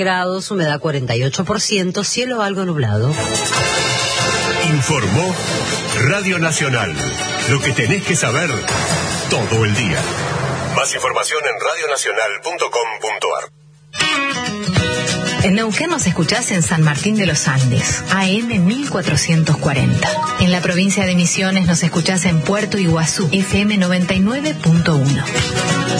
grados, humedad 48%, cielo algo nublado. Informó Radio Nacional. Lo que tenés que saber todo el día. Más información en radionacional.com.ar. En Neuquén nos escuchás en San Martín de los Andes, AM 1440. En la provincia de Misiones nos escuchás en Puerto Iguazú, FM 99.1.